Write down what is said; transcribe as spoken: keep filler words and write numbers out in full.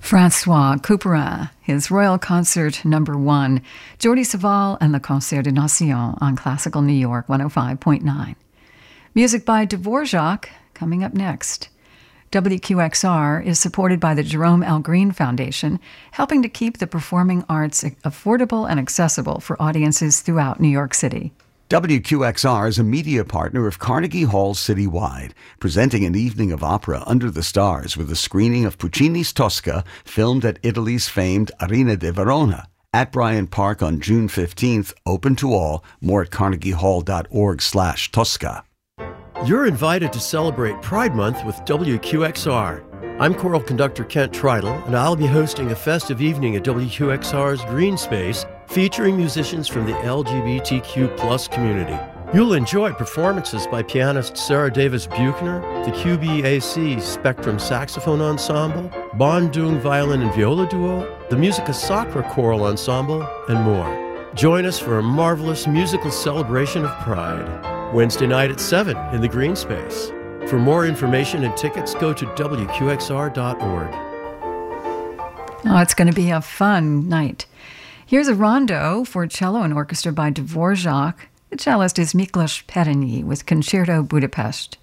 Francois Couperin, his Royal Concert Number One, Jordi Savall and the Concert des Nations on Classical New York one oh five point nine. Music by Dvorak coming up next. W Q X R is supported by the Jerome L. Green Foundation, helping to keep the performing arts affordable and accessible for audiences throughout New York City. W Q X R is a media partner of Carnegie Hall Citywide, presenting an evening of opera under the stars with a screening of Puccini's Tosca, filmed at Italy's famed Arena di Verona, at Bryant Park on June fifteenth, open to all. More at carnegiehall.org slash Tosca. You're invited to celebrate Pride Month with W Q X R. I'm choral conductor Kent Tridle, and I'll be hosting a festive evening at W Q X R's Green Space featuring musicians from the L G B T Q plus community. You'll enjoy performances by pianist Sarah Davis Buchner, the Q B A C Spectrum Saxophone Ensemble, Bandung Violin and Viola Duo, the Musica Sacra Choral Ensemble, and more. Join us for a marvelous musical celebration of Pride. Wednesday night at seven in the Green Space. For more information and tickets, go to W Q X R dot org. Oh, it's going to be a fun night. Here's a rondo for cello and orchestra by Dvorak. The cellist is Miklos Perényi with Concerto Budapest.